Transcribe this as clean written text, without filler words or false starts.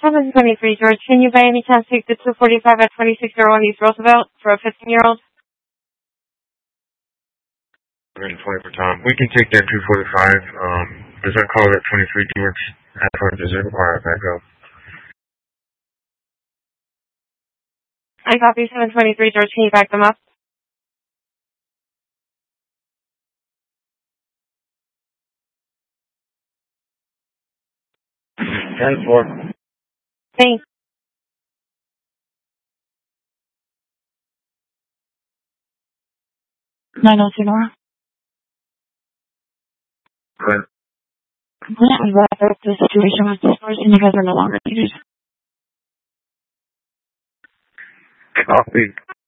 723 George, can you by any chance take the 245 at 2601 East Roosevelt for a 15-year-old? 120 for Tom. We can take that 245. Does that call at 23 George? Does it require a backup? I copy 723 George, can you back them up? 10-4. Thanks. 902 Nora. Good. Yeah, we wrapped up the situation with this person. You guys are no longer leaders. Copy.